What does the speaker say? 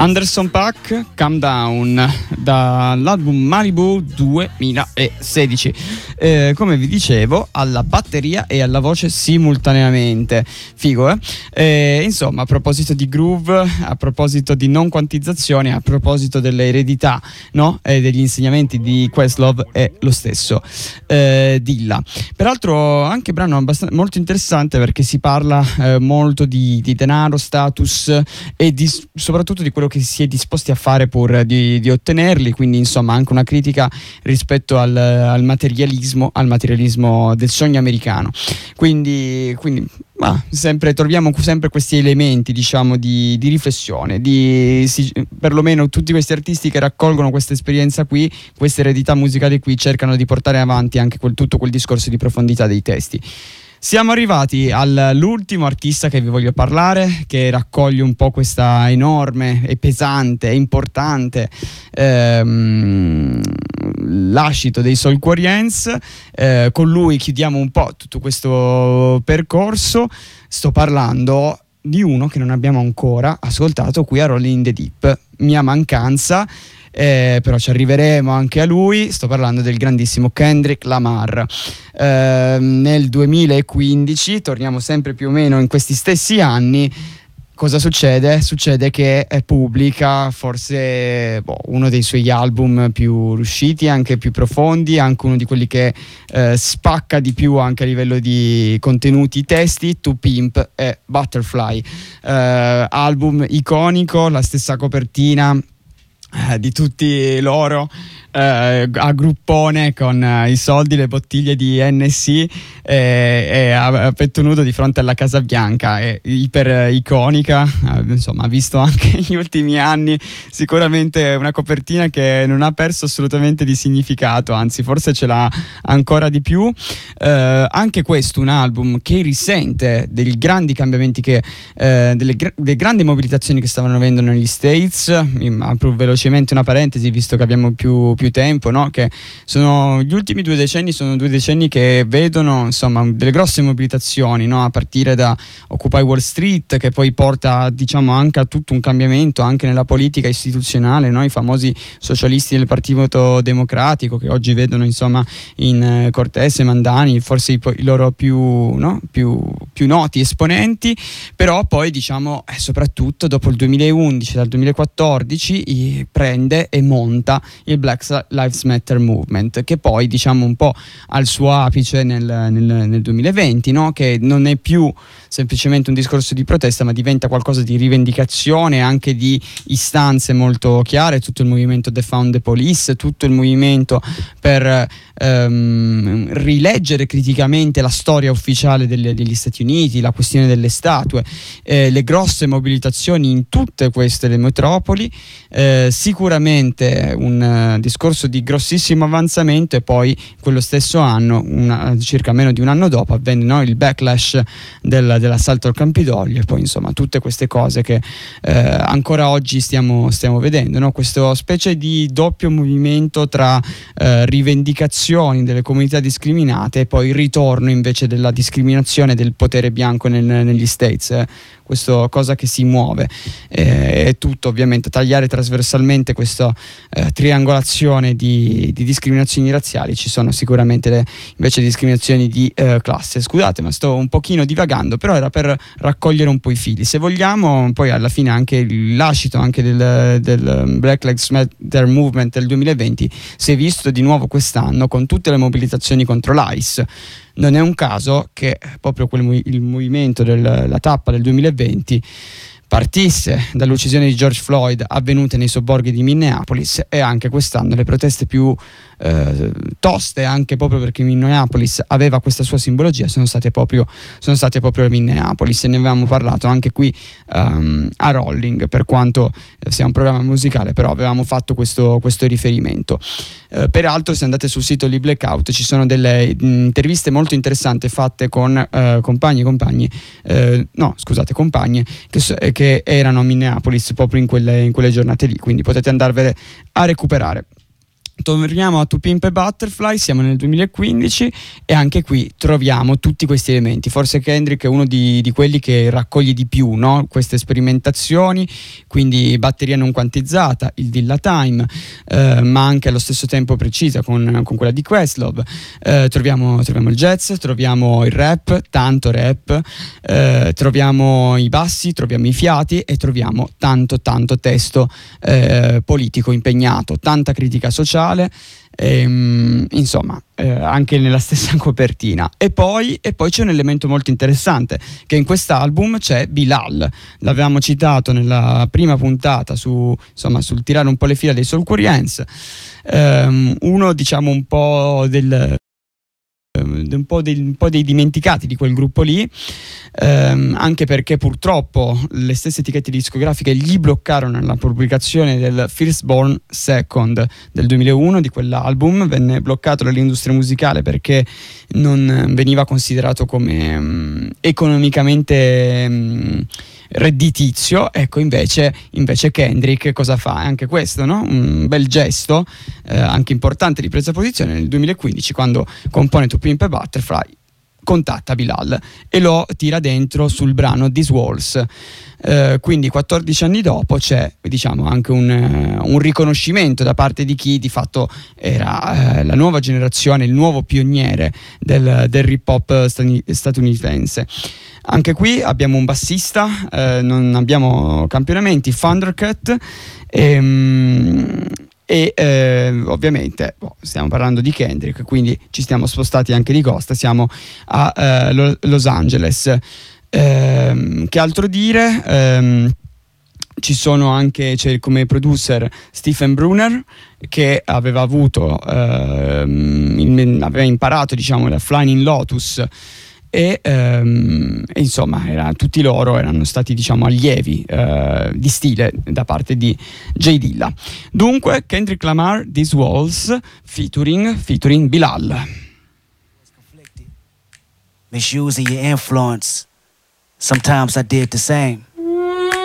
Anderson .Paak, Calm Down, dall'album Malibu 2016. Come vi dicevo, alla batteria e alla voce simultaneamente. Figo, insomma, a proposito di groove, a proposito di non quantizzazione, a proposito delle eredità, no? E degli insegnamenti di Questlove è lo stesso Dilla. Peraltro anche brano molto interessante, perché si parla molto di denaro, status e soprattutto di quello che si è disposti a fare pur di ottenerli, quindi insomma anche una critica rispetto al materialismo del sogno americano, quindi troviamo sempre questi elementi, diciamo, di riflessione, perlomeno tutti questi artisti che raccolgono questa esperienza qui, queste eredità musicali qui, cercano di portare avanti anche tutto quel discorso di profondità dei testi. Siamo arrivati all'ultimo artista che vi voglio parlare, che raccoglie un po' questa enorme e pesante e importante lascito dei Soulquarians. Con lui chiudiamo un po' tutto questo percorso. Sto parlando di uno che non abbiamo ancora ascoltato qui a Rolling in the Deep, mia mancanza. Però ci arriveremo anche a lui. Sto parlando del grandissimo Kendrick Lamar. Nel 2015, torniamo sempre più o meno in questi stessi anni, cosa succede? Succede che pubblica forse uno dei suoi album più riusciti, anche più profondi, anche uno di quelli che spacca di più anche a livello di contenuti, testi, To Pimp e Butterfly. Album iconico, la stessa copertina di tutti loro, a gruppone con i soldi, le bottiglie di NSC e a petto nudo di fronte alla Casa Bianca. È iper iconica, insomma, ha visto anche negli ultimi anni sicuramente una copertina che non ha perso assolutamente di significato, anzi forse ce l'ha ancora di più. Anche questo un album che risente dei grandi cambiamenti delle grandi mobilitazioni che stavano avendo negli States. Apro velocemente una parentesi, visto che abbiamo più tempo, no? Che sono gli ultimi 2 decenni, sono 2 decenni che vedono insomma delle grosse mobilitazioni, no? A partire da Occupy Wall Street, che poi porta, diciamo, anche a tutto un cambiamento anche nella politica istituzionale, no? I famosi socialisti del Partito Democratico, che oggi vedono insomma in Cortez e Mandani forse i loro più noti esponenti. Però poi, diciamo, soprattutto dopo il 2011, dal 2014 prende e monta il Black Lives Matter Movement, che poi, diciamo, un po' al suo apice nel 2020, no? Che non è più semplicemente un discorso di protesta, ma diventa qualcosa di rivendicazione, anche di istanze molto chiare. Tutto il movimento Defund the Police, tutto il movimento per rileggere criticamente la storia ufficiale degli Stati Uniti, la questione delle statue, le grosse mobilitazioni in tutte queste le metropoli, sicuramente un discorso di grossissimo avanzamento. E poi quello stesso anno, circa meno di un anno dopo, avvenne, no, il backlash dell'assalto al Campidoglio, e poi insomma tutte queste cose che ancora oggi stiamo vedendo, no? Questo specie di doppio movimento tra rivendicazioni delle comunità discriminate e poi il ritorno invece della discriminazione del potere bianco negli States. Questa cosa che si muove, è tutto ovviamente tagliare trasversalmente questa triangolazione di discriminazioni razziali. Ci sono sicuramente invece discriminazioni di classe. Scusate, ma sto un pochino divagando, però era per raccogliere un po' i fili. Se vogliamo, poi alla fine anche il lascito anche del Black Lives Matter Movement del 2020 si è visto di nuovo quest'anno con tutte le mobilitazioni contro l'ICE. Non è un caso che proprio il movimento la tappa del 2020 partisse dall'uccisione di George Floyd avvenute nei sobborghi di Minneapolis, e anche quest'anno le proteste più toste, anche proprio perché Minneapolis aveva questa sua simbologia, sono state proprio a Minneapolis. E ne avevamo parlato anche qui a Rolling, per quanto sia un programma musicale, però avevamo fatto questo riferimento. Peraltro, se andate sul sito di Blackout ci sono delle interviste molto interessanti fatte con compagne che erano a Minneapolis proprio in quelle giornate lì, quindi potete andarvele a recuperare. Torniamo a To Pimp a Butterfly, siamo nel 2015 e anche qui troviamo tutti questi elementi. Forse Kendrick è uno di quelli che raccoglie di più, no? Queste sperimentazioni, quindi batteria non quantizzata, il Dilla Time, ma anche allo stesso tempo precisa con quella di Questlove. Troviamo il jazz, troviamo il rap, tanto rap, troviamo i bassi, troviamo i fiati e troviamo tanto testo politico impegnato, tanta critica sociale. Insomma, anche nella stessa copertina. E poi c'è un elemento molto interessante, che in quest'album c'è Bilal. L'avevamo citato nella prima puntata sul tirare un po' le fila dei Soulquarians, uno diciamo un po' dei dimenticati di quel gruppo lì, anche perché purtroppo le stesse etichette discografiche gli bloccarono la pubblicazione del Firstborn Second del 2001 di quell'album. Venne bloccato dall'industria musicale perché non veniva considerato come economicamente redditizio. Ecco, invece Kendrick cosa fa? Anche questo, no? Un bel gesto, anche importante, di presa posizione nel 2015, quando compone To Pimp a Butterfly, contatta Bilal e lo tira dentro sul brano These Walls. Quindi 14 anni dopo c'è, diciamo, anche un riconoscimento da parte di chi di fatto era la nuova generazione, il nuovo pioniere del hip hop statunitense. Anche qui abbiamo un bassista, non abbiamo campionamenti, Thundercat, ovviamente stiamo parlando di Kendrick, quindi ci stiamo spostati anche di costa, siamo a Los Angeles. Che altro dire? C'è come producer Stephen Brunner, che aveva imparato, diciamo, da Flying Lotus, e insomma tutti loro erano stati, diciamo, allievi di stile da parte di J Dilla. Dunque Kendrick Lamar, These Walls, featuring Bilal. Misusing your influence. Sometimes I did the same.